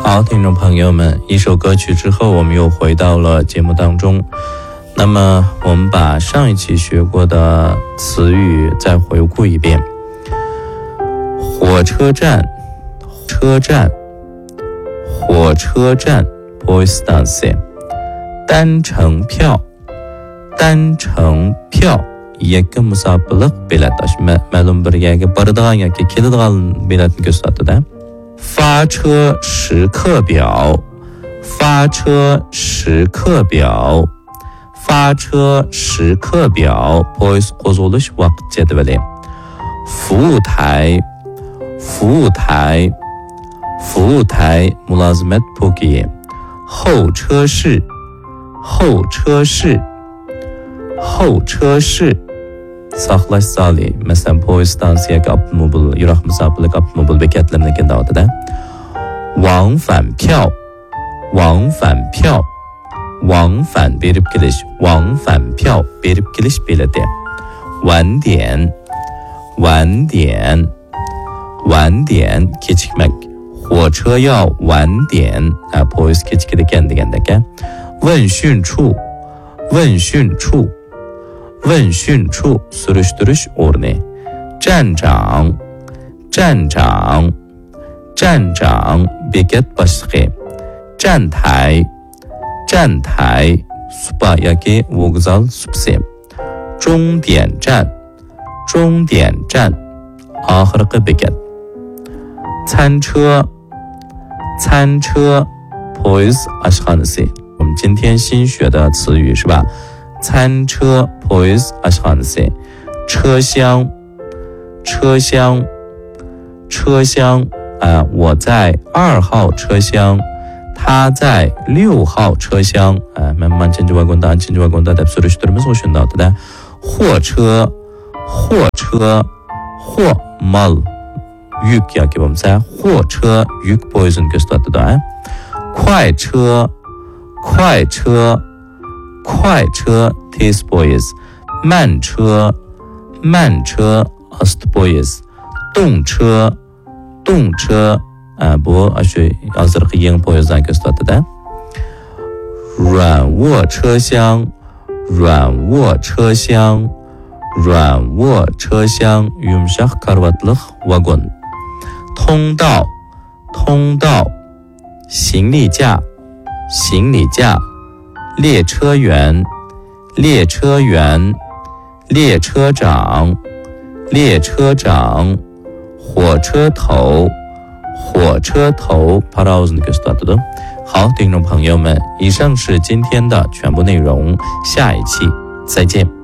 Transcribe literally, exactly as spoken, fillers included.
好，听众朋友们，一首歌曲之后我们又回到了节目当中。那么我们把上一期学过的词语再回顾一遍。火车站，车站，火车站 poistanse， 单程票，单程票yakka musofirlik bileti ma'lum bir yerga boradigan yoki keladigan biletni ko'rsatadi. 发车时刻表，发车时刻表，发车时刻表 poyezd qo'zg'alish vaqt jadvali. 服务台，服务台，服务台 mulazimat poki. 候车室，候车室，候车室saqlash zali. Masalan, poyezd stansiyaga avtomobil, yiroq masofalik avtomobil bekatlarini keladi. 往返票，往返票，往返 berib kelish, 往返票 berib kelish bileti. 晚点，晚点，晚点 kechikmak. 火车要晚点啊 poyezd kechikadigan degandek. 问讯处，问讯处，问讯处 surishtirish o'rni. 站长，站长，站长 bekat boshlig'i. 站台，站台 supa yoki vokzal supsi. 终点站，终点站 oxirgi bekat. 餐车，餐车 poyezd ashxonasi. 我们今天新学的词语是吧？餐车 poyezd ashxonasi. 车厢，车厢，车厢啊，我在二号车厢，他在六号车厢啊。man chinchi vagonda chinchi vagonda deb surishtiramiz o'shunda otida. 货车，货车，货 mal yuk yoki bo'lmasa 货车 yuk poyezdini ko'rsatadi. 快车，快车，快车 tez poyezd. 慢车，慢车 ast poyezd. 动车，动车啊，bu shu hozirgi yangi poyezddan ko'rsatadi. 软卧车厢，软卧车厢，软卧车厢 yumshoq karvatliq vagon. 通道，通道，行李架，行李架，列车员，列车员，列车长，列车长，火车头，火车头 parozhni ko'rsatadi. 好，听众朋友们，以上是今天的全部内容，下一期再见。